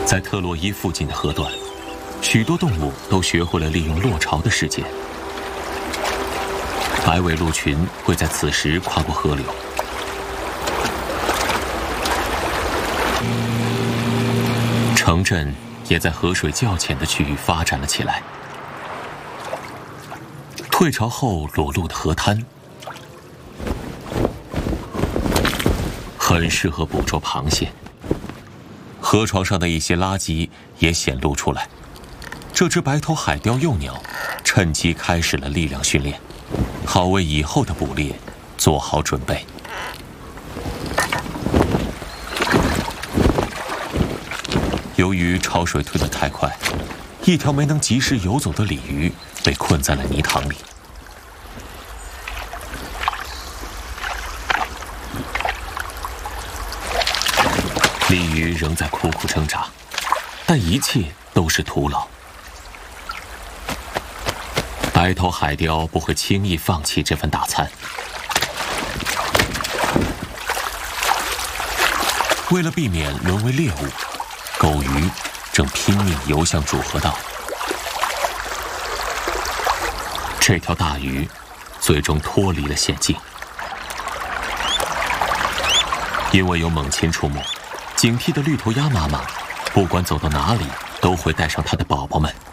在特洛伊附近的河段，许多动物都学会了利用落潮的时间。白尾鹿群会在此时跨过河流。城镇也在河水较浅的区域发展了起来。退潮后裸露的河滩，很适合捕捉螃蟹。河床上的一些垃圾也显露出来。这只白头海雕幼鸟趁机开始了力量训练，好为以后的捕猎做好准备。由于潮水退得太快，一条没能及时游走的鲤鱼被困在了泥塘里。鲤鱼仍在苦苦挣扎，但一切都是徒劳。白头海雕不会轻易放弃这份大餐。为了避免沦为猎物，狗鱼正拼命游向主河道。这条大鱼最终脱离了险境。因为有猛禽出没，警惕的绿头鸭妈妈不管走到哪里都会带上她的宝宝们。